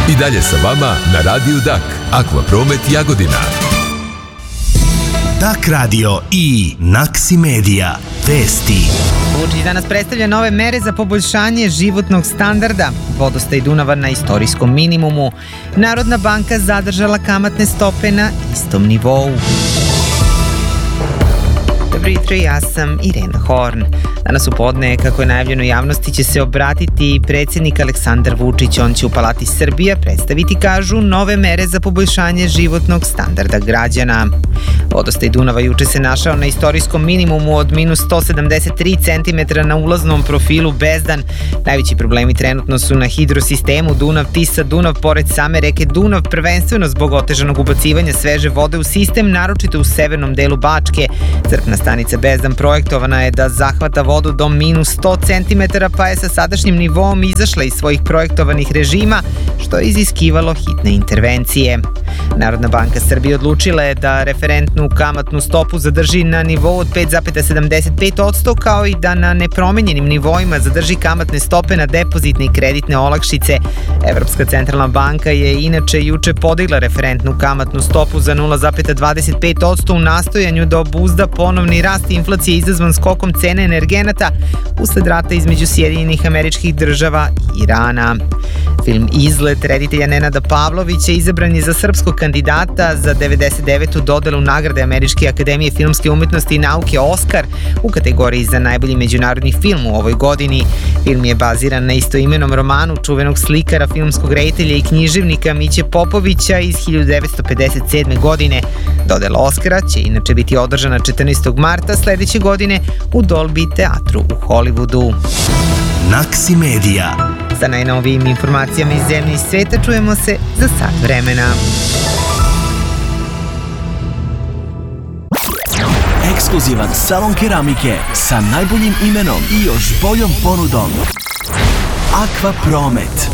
I dalje sa vama na Radiju Dak. Akvapromet Jagodina. Dak radio i Naksi Media. Vesti. Vučić danas predstavlja nove mere za poboljšanje životnog standarda. Vodostaj Dunava na istorijskom minimumu. Narodna banka zadržala kamatne stope na istom nivou. Dobro jutro, ja sam Irena Horn. Danas u podne, kako je najavljeno javnosti, će se obratiti predsjednik Aleksandar Vučić. On će u Palati Srbija predstaviti, kažu, nove mere za poboljšanje životnog standarda građana. Vodostaj Dunava juče se našao na istorijskom minimumu od minus 173 cm na ulaznom profilu Bezdan. Najveći problemi trenutno su na hidrosistemu Dunav-Tisa-Dunav pored same reke Dunav, prvenstveno zbog otežanog ubacivanja sveže vode u sistem, naročito u severnom delu Bačke. Crpna stanica Bezdan projektovana je da zahvata vodu do minus 100 cm, pa je sa sadašnjim nivoom izašla iz svojih projektovanih režima, što je iziskivalo hitne intervencije. Narodna banka Srbije odlučila je da referentnu kamatnu stopu zadrži na nivou od 5,75%, kao i da na nepromenjenim nivoima zadrži kamatne stope na depozitne i kreditne olakšice. Evropska centralna banka je inače juče podigla referentnu kamatnu stopu za 0,25% u nastojanju da obuzda ponovni rast inflacije izazvan skokom cene energenata usled rata između Sjedinjenih Američkih Država i Irana. Film Izlet reditelja Nenada Pavlovića izabran je za srpskog kandidata za 99. dodelu nagrade Američke akademije filmske umetnosti i nauke Oskar u kategoriji za najbolji međunarodni film u ovoj godini. Film je baziran na istoimenom romanu čuvenog slikara, filmskog reditelja i književnika Miće Popovića iz 1957. godine. Dodela Oskara će inače biti održana 14. marta sledeće godine u Dolby teatru u Hollywoodu. Naksi Media. Sa najnovijim informacijama iz zemlje i sveta čujemo se za sat vremena. Ekskluzivan salon keramike sa najboljim imenom i još boljom ponudom. Akvapromet.